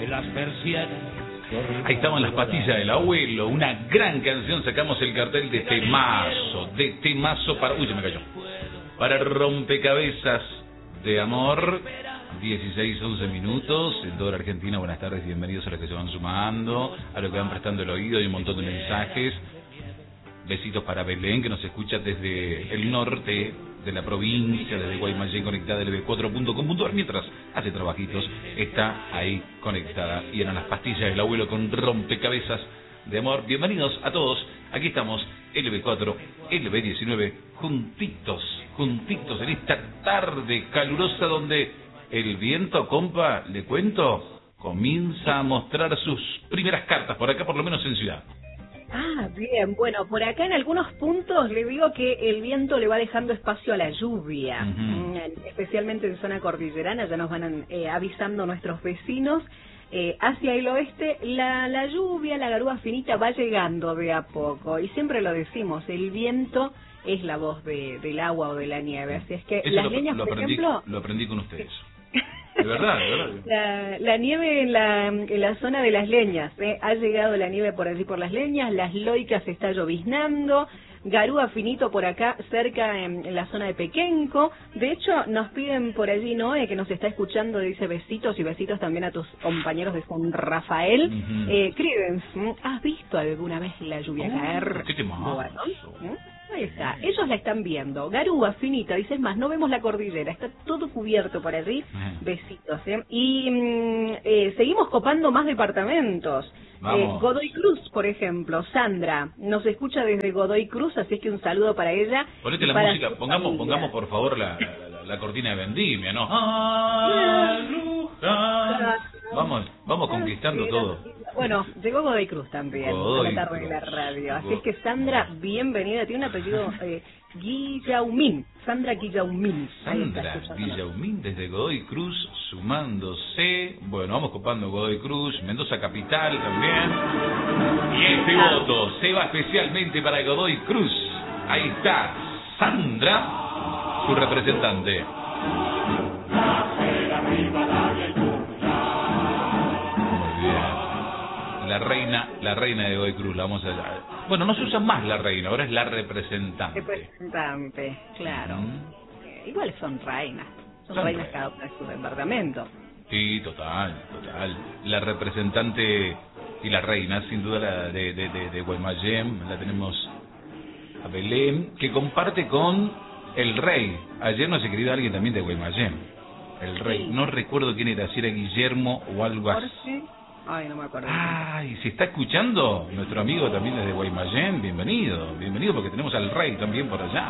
las persianas. Ahí estamos en las pastillas del abuelo, una gran canción. Sacamos el cartel de temazo para... Uy, se me cayó. Para rompecabezas de amor. 16-11 minutos en toda la Argentina. Buenas tardes y bienvenidos a los que se van sumando, a los que van prestando el oído. Hay un montón de mensajes. Besitos para Belén, que nos escucha desde el norte de la provincia, desde Guaymallén, conectada lb4.com.ar, mientras hace trabajitos, está ahí conectada. Y eran las pastillas del abuelo con rompecabezas de amor. Bienvenidos a todos. Aquí estamos, LB4, LB19, juntitos en esta tarde calurosa donde el viento, compa, le cuento, comienza a mostrar sus primeras cartas, por acá por lo menos en Ciudad. Ah, bien, bueno, por acá en algunos puntos le digo que el viento le va dejando espacio a la lluvia, especialmente en zona cordillerana, ya nos van avisando nuestros vecinos. Hacia el oeste la lluvia, la garúa finita va llegando de a poco, y siempre lo decimos, el viento es la voz del agua o de la nieve, así es que eso las leñas, por ejemplo... Lo aprendí con ustedes. De verdad, de verdad. La nieve en la zona de las leñas, ha llegado la nieve por allí por las leñas, las loicas está lloviznando, garúa finito por acá cerca en la zona de Pequenco. De hecho, nos piden por allí, Noé, que nos está escuchando, dice besitos y besitos también a tus compañeros de San Rafael. Creedence, ¿has visto alguna vez la lluvia caer? ¿Qué te bueno, ahí está, ellos la están viendo. Garúa finita, dices más, no vemos la cordillera, está todo cubierto por allí. Besitos, Y seguimos copando más departamentos. Godoy Cruz, por ejemplo, Sandra nos escucha desde Godoy Cruz, así es que un saludo para ella. Ponete la música, pongamos por favor la cortina de vendimia, ¿no? Vamos conquistando todo. Bueno, llegó Godoy Cruz también, a la tarde de la radio. Así es que Sandra, bienvenida, tiene un apellido Guillaumín. Sandra Guillaumín. Sandra Guillaumín desde Godoy Cruz, sumándose. Bueno, vamos copando Godoy Cruz, Mendoza Capital también. Y este voto se va especialmente para Godoy Cruz. Ahí está Sandra, su representante. La reina de Godoy Cruz, la vamos a... Bueno, no se usa más la reina, ahora es la representante. Representante, claro. Igual son reinas reinas cada una de su departamento. Sí, total. La representante y la reina, sin duda, la de Guaymallén, la tenemos a Belén, que comparte con el rey. Ayer nos escribió alguien también de Guaymallén. El rey, sí. No recuerdo quién era, si era Guillermo o algo así. Ay, no me acuerdo. Ay, si está escuchando nuestro amigo también desde Guaymallén, bienvenido porque tenemos al rey también por allá.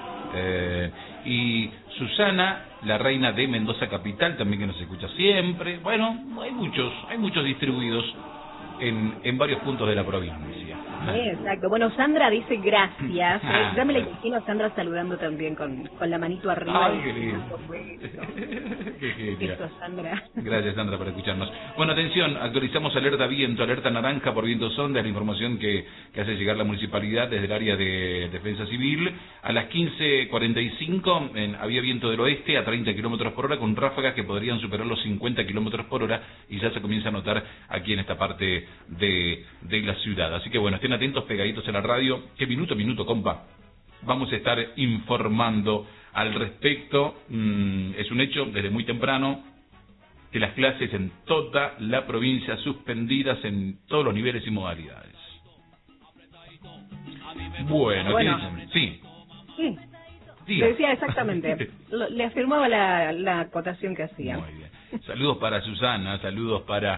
Y Susana, la reina de Mendoza Capital, también que nos escucha siempre. Bueno, hay muchos distribuidos en varios puntos de la provincia. Exacto. Bueno, Sandra dice gracias. Ya me la imagino a Sandra saludando también con la manito arriba. Ay, qué lindo. Eso, Sandra. Gracias, Sandra, por escucharnos. Bueno, atención, actualizamos alerta viento, alerta naranja por vientos ondas, la información que hace llegar la municipalidad desde el área de defensa civil. A las 15:45 había viento del oeste a 30 kilómetros por hora, con ráfagas que podrían superar los 50 kilómetros por hora, y ya se comienza a notar aquí en esta parte de la ciudad. Así que bueno, estén atentos, pegaditos en la radio, que minuto a minuto, compa, vamos a estar informando al respecto. Es un hecho desde muy temprano que las clases en toda la provincia suspendidas en todos los niveles y modalidades. Bueno. Sí. Le decía exactamente, le afirmaba la acotación que hacía. Muy bien. Saludos para Susana, saludos para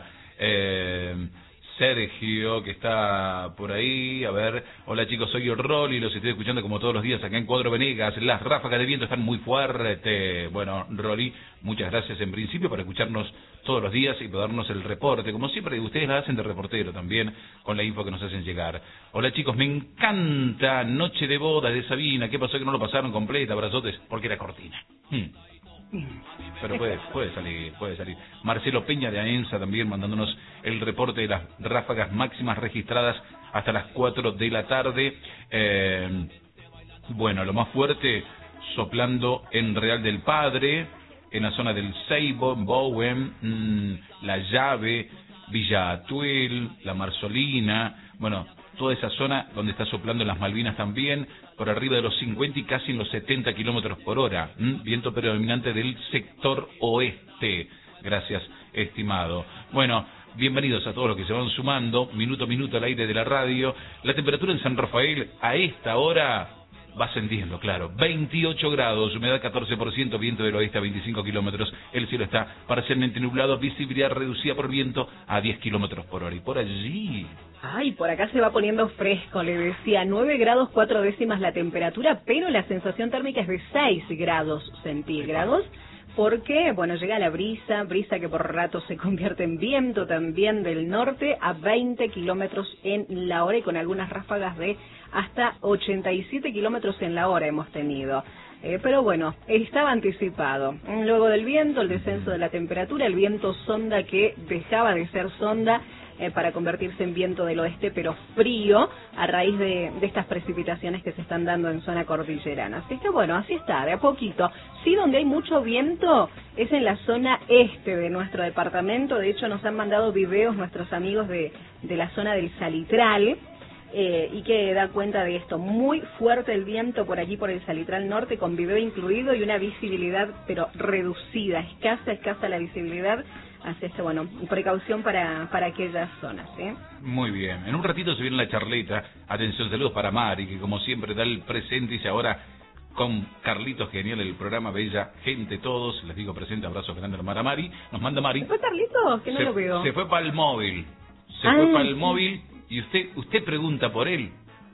Sergio, que está por ahí. A ver, hola chicos, soy Rolly, los estoy escuchando como todos los días acá en Cuadro Venegas. Las ráfagas de viento están muy fuertes. Bueno, Rolly, muchas gracias en principio por escucharnos todos los días y por darnos el reporte. Como siempre, ustedes la hacen de reportero también, con la info que nos hacen llegar. Hola chicos, me encanta Noche de Boda de Sabina. ¿Qué pasó que no lo pasaron completa? Abrazotes, porque era cortina. Pero puede salir. Marcelo Peña de Aensa también mandándonos el reporte de las ráfagas máximas registradas hasta las 4 de la tarde. Bueno, lo más fuerte soplando en Real del Padre, en la zona del Seibo, Bowen, La Llave, Villa Atuel, La Marzolina, bueno, toda esa zona donde está soplando las Malvinas también, por arriba de los 50 y casi en los 70 kilómetros por hora. Viento predominante del sector oeste. Gracias, estimado. Bueno, bienvenidos a todos los que se van sumando, minuto a minuto al aire de la radio. La temperatura en San Rafael a esta hora va ascendiendo, claro. 28 grados, humedad 14%, viento del oeste a 25 kilómetros. El cielo está parcialmente nublado, visibilidad reducida por viento a 10 kilómetros por hora. Y por allí... Ay, por acá se va poniendo fresco, le decía, 9 grados 4 décimas la temperatura, pero la sensación térmica es de 6 grados centígrados. Porque, bueno, llega la brisa que por rato se convierte en viento también del norte a 20 kilómetros en la hora y con algunas ráfagas de hasta 87 kilómetros en la hora hemos tenido. Pero bueno, estaba anticipado. Luego del viento, el descenso de la temperatura, el viento sonda que dejaba de ser sonda para convertirse en viento del oeste, pero frío, a raíz de estas precipitaciones que se están dando en zona cordillerana. Así que bueno, así está, de a poquito. Sí, donde hay mucho viento es en la zona este de nuestro departamento. De hecho, nos han mandado videos nuestros amigos de la zona del Salitral, y que da cuenta de esto. Muy fuerte el viento por allí, por el Salitral Norte, con video incluido y una visibilidad, pero reducida, escasa la visibilidad. Así que, bueno, precaución para aquellas zonas, ¿eh? Muy bien. En un ratito se viene la charleta. Atención, saludos para Mari, que como siempre da el presente y ahora con Carlitos, genial el programa, bella gente todos. Les digo presente, abrazo grande para Mari. Nos manda Mari. ¿Se fue Carlitos? Que no lo veo. Se fue para el móvil. Fue para el móvil y usted pregunta por él.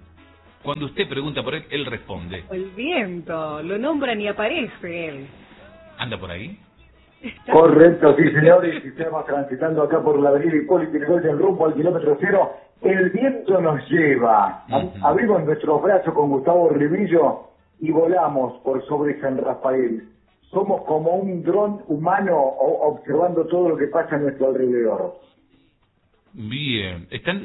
Cuando usted pregunta por él, él responde. El viento, lo nombran y aparece él. ¿Anda por ahí? Correcto, sí señores, y estamos transitando acá por la avenida Hipólito Yrigoyen rumbo al kilómetro cero. El viento nos lleva. Abrimos nuestros brazos con Gustavo Ribillo y volamos por sobre San Rafael. Somos como un dron humano observando todo lo que pasa a nuestro alrededor. Bien, están,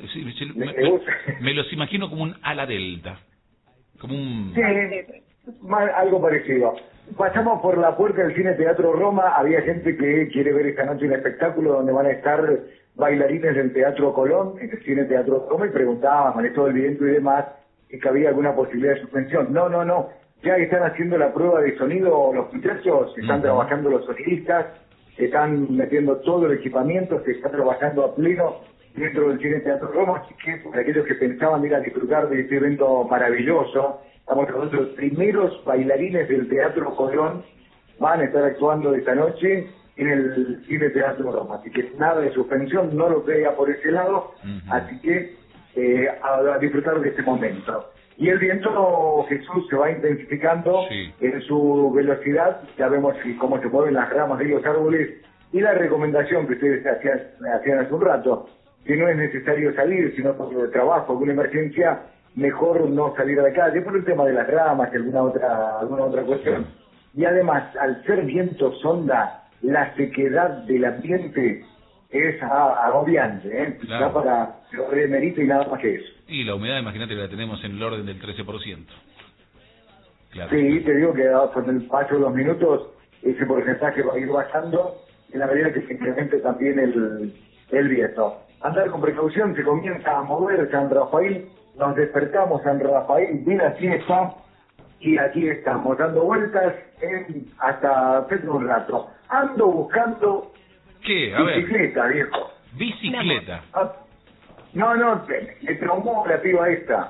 me los imagino como un ala delta, como un... Sí, algo parecido. Pasamos por la puerta del Cine Teatro Roma, había gente que quiere ver esta noche un espectáculo donde van a estar bailarines del Teatro Colón, en el Cine Teatro Roma, y preguntaban, con esto del viento y demás, si había alguna posibilidad de suspensión. No, ya están haciendo la prueba de sonido los muchachos, están trabajando los sonidistas, están metiendo todo el equipamiento, se está trabajando a pleno dentro del Cine Teatro Roma, así que para aquellos que pensaban ir a disfrutar de este evento maravilloso, estamos hablando de los primeros bailarines del Teatro Colón, van a estar actuando esta noche en el Cine Teatro Roma, así que nada de suspensión, no lo vea por ese lado, así que a disfrutar de este momento. Y el viento, Jesús, se va intensificando en su velocidad, ya vemos cómo se mueven las ramas de los árboles, y la recomendación que ustedes hacían hace un rato, que no es necesario salir, sino por trabajo, alguna emergencia, mejor no salir a la calle, por el tema de las ramas y alguna otra cuestión. Y además, al ser viento sonda, la sequedad del ambiente es agobiante, ¿eh? Claro. Ya para lo remerito y nada más que eso. Y la humedad, imagínate que la tenemos en el orden del 13%. Claro. Sí, te digo que con el paso de los minutos, ese porcentaje va a ir bajando en la medida que se incremente también el viento. Andar con precaución, se comienza a mover San Rafael, nos despertamos San Rafael, viene la fiesta, y aquí estamos, dando vueltas hasta dentro de un rato. Ando buscando ¿qué? A bicicleta, viejo. Bicicleta. No, me traumó la piba esta.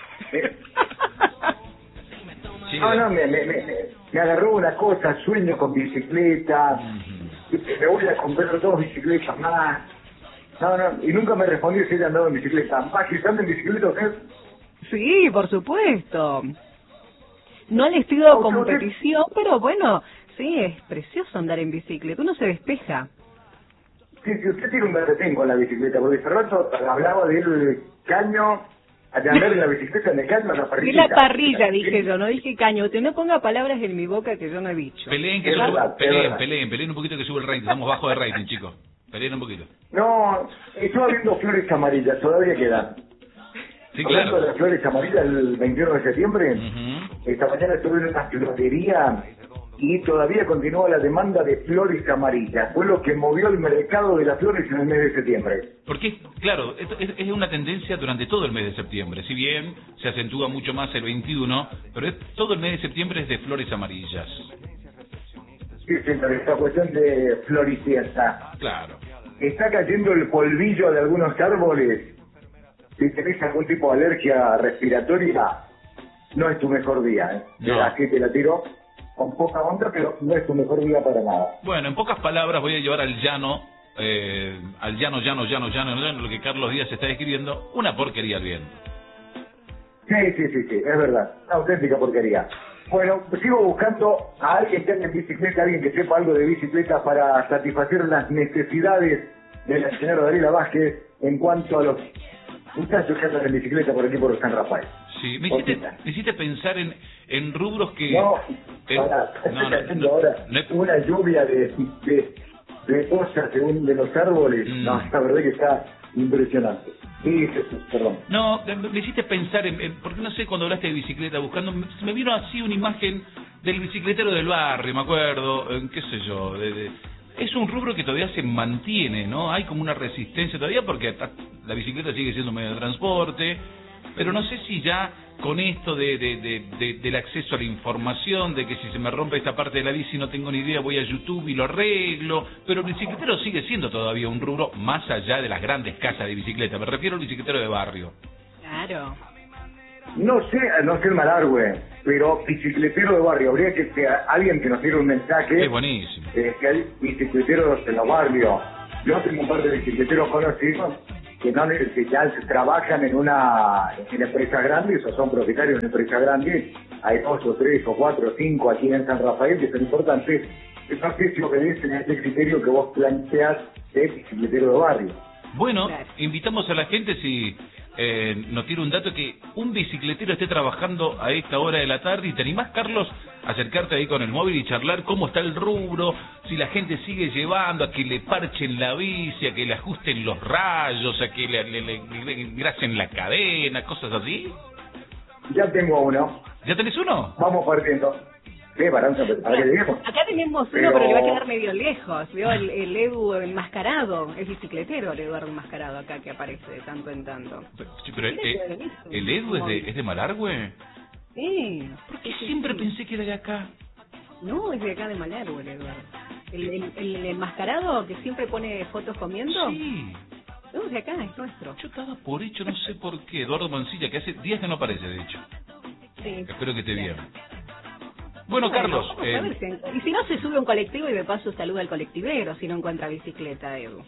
Me agarró una cosa, sueño con bicicleta, me voy a comprar 2 bicicletas más. Y nunca me respondió si ella andaba en bicicleta. ¿Magistando en bicicleta usted? Sí, por supuesto. No al estilo competición, pero bueno, sí, es precioso andar en bicicleta, uno se despeja. Sí, usted tiene un berretín con la bicicleta, porque hace rato hablaba del caño, de andar en la bicicleta en el caño, en la parrilla. En la parrilla, dije yo, no dije caño. Usted no ponga palabras en mi boca que yo no he dicho. Peleen un poquito que sube el rating, estamos bajo de rating, chicos. Peleen un poquito. No, estaba viendo flores amarillas, todavía quedan. Sí, hablando claro. de las flores amarillas el 21 de septiembre, esta mañana estuve en una florería y todavía continúa la demanda de flores amarillas. Fue lo que movió el mercado de las flores en el mes de septiembre. Porque, claro, es una tendencia durante todo el mes de septiembre. Si bien se acentúa mucho más el 21, pero todo el mes de septiembre es de flores amarillas. Sí, señor, esta cuestión de floricienta. Claro. Está cayendo el polvillo de algunos árboles. Si tenés algún tipo de alergia respiratoria, no es tu mejor día, ¿eh? No. Así te la tiro con poca onda, pero no es tu mejor día para nada. Bueno, en pocas palabras voy a llevar al llano, lo que Carlos Díaz está describiendo, una porquería al viento. Sí, es verdad, una auténtica porquería. Bueno, sigo buscando a alguien que ande en bicicleta, alguien que sepa algo de bicicleta para satisfacer las necesidades de la señora Daniela Vázquez en cuanto a los muchachos que andan en bicicleta por aquí por San Rafael. Sí, me hiciste pensar en rubros que... No, ahora una lluvia de cosas según de los árboles. No, la verdad que está impresionante. Sí, perdón. No, me hiciste pensar porque no sé, cuando hablaste de bicicleta, buscando, me vino así una imagen del bicicletero del barrio, me acuerdo, qué sé yo, es un rubro que todavía se mantiene, ¿no? Hay como una resistencia todavía porque la bicicleta sigue siendo un medio de transporte, pero no sé si ya con esto del acceso a la información, de que si se me rompe esta parte de la bici no tengo ni idea, voy a YouTube y lo arreglo, pero el bicicletero sigue siendo todavía un rubro más allá de las grandes casas de bicicleta, me refiero al bicicletero de barrio. Claro. No sé el Malargüe, pero bicicletero de barrio, habría que alguien que nos diera un mensaje. Es buenísimo. Que hay bicicleteros en los barrios. Yo tengo un par de bicicleteros conocidos que ya trabajan en empresas grandes o son propietarios de empresas grandes. Hay 2 o 3 o 4 o 5 aquí en San Rafael que son importantes. No sé si obedecen a este criterio que vos planteás de bicicletero de barrio. Bueno, invitamos a la gente si nos tira un dato que un bicicletero esté trabajando a esta hora de la tarde y te animás, Carlos, a acercarte ahí con el móvil y charlar cómo está el rubro, si la gente sigue llevando, a que le parchen la bici, a que le ajusten los rayos, a que le engrasen la cadena, cosas así. Ya tengo uno. ¿Ya tenés uno? Vamos partiendo. Sí, para que lleguemos. Acá tenemos uno, pero le va a quedar medio lejos. Veo el Edu enmascarado, es bicicletero el Eduardo enmascarado acá que aparece de tanto en tanto. Pero ¿el Edu es de Malargüe? Sí. Porque siempre pensé que era de acá. No, es de acá de Malargüe el Eduardo. El enmascarado que siempre pone fotos comiendo. Sí. No, es de acá, es nuestro. Yo estaba por hecho, no sé por qué, Eduardo Mancilla, que hace días que no aparece, de hecho. Sí. Espero que esté bien. Bueno, Carlos... Vamos a ver y si no, se sube un colectivo y de paso saluda al colectivero si no encuentra bicicleta, Edu.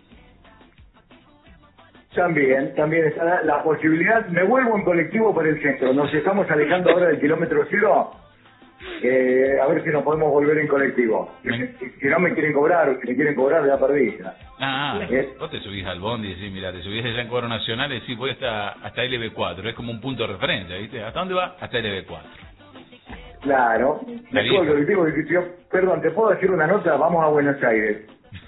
También está la posibilidad. Me vuelvo en colectivo por el centro. Nos estamos alejando ahora del kilómetro 0. A ver si nos podemos volver en colectivo. Si no me quieren cobrar, o si me quieren cobrar, ya perdí. Vos te subís al bondi y decís, mira, te subís allá en Cuadro Nacional y decís, voy hasta LB4. Es como un punto de referencia, ¿viste? ¿Hasta dónde va? Hasta LB4. Claro. Me subo al colectivo y digo, perdón, ¿te puedo decir una nota? Vamos a Buenos Aires.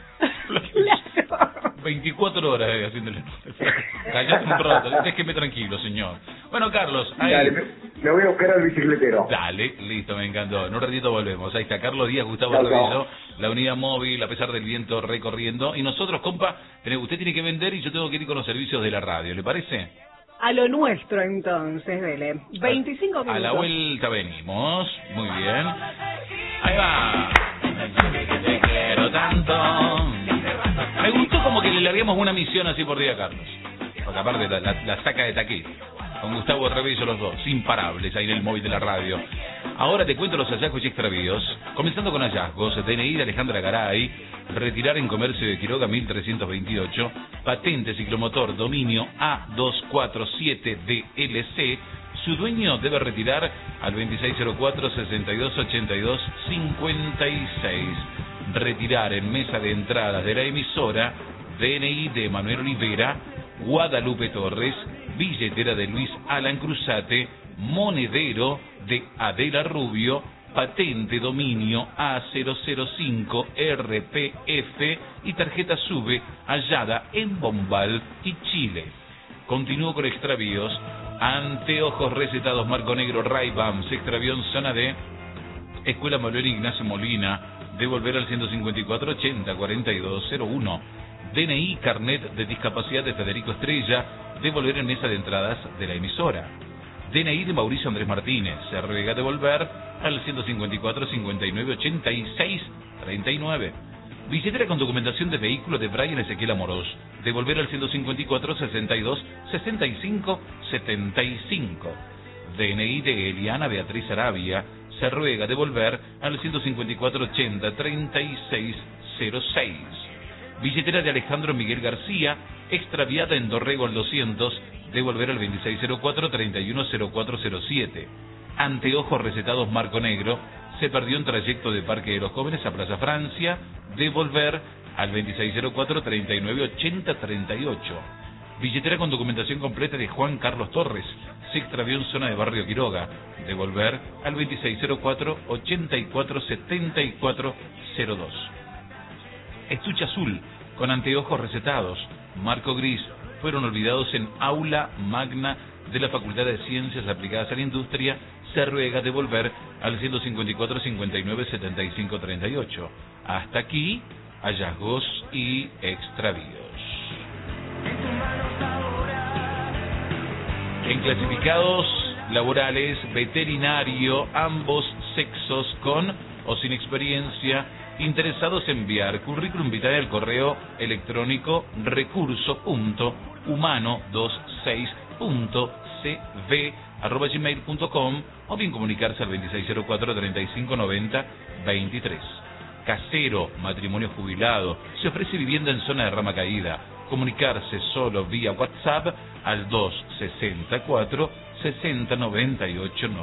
24 horas haciéndole. Callate un rato, déjeme tranquilo, señor. Bueno, Carlos, ahí... Dale, me voy a buscar al bicicletero. Dale, listo, me encantó. En un ratito volvemos. Ahí está Carlos Díaz, Gustavo Rebello, la unidad móvil, a pesar del viento, recorriendo. Y nosotros, compa, usted tiene que vender y yo tengo que ir con los servicios de la radio, ¿le parece? A lo nuestro, entonces, dele. 25 minutos. A la vuelta venimos. Muy bien. Ahí va. Te quiero tanto. Me gustó como que le larguemos una misión así por día a Carlos. Porque aparte la saca de taquito. Con Gustavo Rebello los dos, imparables ahí en el móvil de la radio. Ahora te cuento los hallazgos y extravíos. Comenzando con hallazgos, DNI de Alejandra Garay, retirar en comercio de Quiroga 1328, patente ciclomotor dominio A247DLC, su dueño debe retirar al 2604-6282-56. Retirar en mesa de entradas de la emisora, DNI de Manuel Olivera, Guadalupe Torres, billetera de Luis Alan Cruzate, monedero de Adela Rubio, patente dominio A005RPF y tarjeta SUBE hallada en Bombal y Chile. Continúo con extravíos. Anteojos recetados marco negro Ray-Ban se extravió en zona D. Escuela Manuel Ignacio Molina, devolver al 154 80 42 01. DNI Carnet de Discapacidad de Federico Estrella, devolver en mesa de entradas de la emisora. DNI de Mauricio Andrés Martínez, se ruega devolver al 154 59 86 39. Billetera con documentación de vehículo de Brian Ezequiel Amorós, devolver al 154 62 65 75. DNI de Eliana Beatriz Arabia, se ruega devolver al 154 80 36 06. Billetera de Alejandro Miguel García, extraviada en Dorrego al 200, devolver al 2604 310407. Anteojos recetados marco negro, se perdió en trayecto de Parque de los Jóvenes a Plaza Francia, devolver al 2604 3980 38. Billetera con documentación completa de Juan Carlos Torres, se extravió en zona de Barrio Quiroga, devolver al 2604 84 74 02. Estuche azul con anteojos recetados, marco gris, fueron olvidados en aula magna de la Facultad de Ciencias Aplicadas a la Industria, se ruega devolver al 154 59 75 38. Hasta aquí, hallazgos y extravíos. En clasificados laborales, veterinario, ambos sexos, con o sin experiencia, interesados en enviar currículum vitae al correo electrónico recurso.humano26.cv@gmail.com o bien comunicarse al 2604 3590 23. Casero, matrimonio jubilado, se ofrece vivienda en zona de Rama Caída. Comunicarse solo vía WhatsApp al 264 60 98